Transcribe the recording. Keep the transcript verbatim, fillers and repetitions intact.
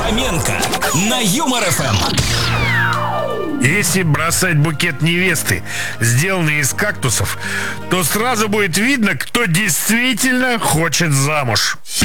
Хоменко на Юмор эф эм. Если бросать букет невесты, сделанный из кактусов, то сразу будет видно, кто действительно хочет замуж.